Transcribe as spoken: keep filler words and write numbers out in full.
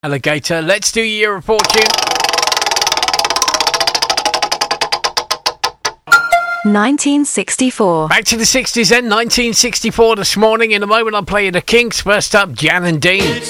Alligator, let's do your report tune. nineteen sixty-four. Back to the sixties then, nineteen sixty-four this morning. In a moment I'll play you the Kinks. First up, Jan and Dean.